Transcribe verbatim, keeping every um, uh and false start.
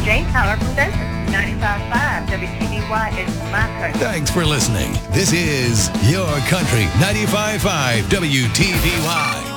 Jane Tyler from Desert. ninety-five point five W T B Y is my country. Thanks for listening. This is Your Country ninety-five point five W T B Y.